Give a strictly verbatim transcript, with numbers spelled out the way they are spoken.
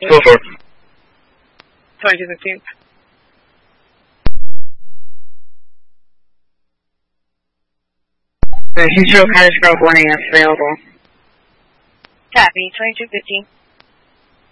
Go for it. twenty-two fifteen. The Central Cottage Grove one A is available. Copy, twenty-two fifteen.